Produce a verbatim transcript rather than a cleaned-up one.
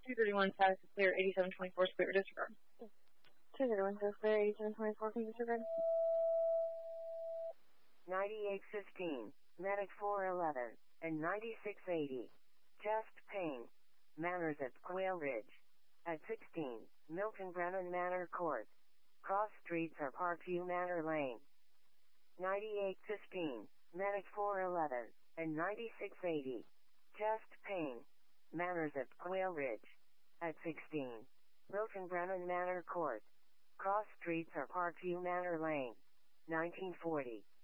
two thirty-one status is clear, eighty-seven twenty-four clear, disregard. two thirty-one status clear, eighty-seven twenty-four, can you disregard? ninety-eight fifteen, Medic four eleven, and ninety-six eighty. Chest pain. Manners at Quail Ridge. At sixteen, Milton Brennan Manor Court. Cross streets are Parkview Manor Lane. ninety-eight fifteen, Medic four eleven, and ninety-six eighty. Chest pain. Manners at Quail Ridge. At sixteen, Milton Brennan Manor Court. Cross streets are Parkview Manor Lane. nineteen forty.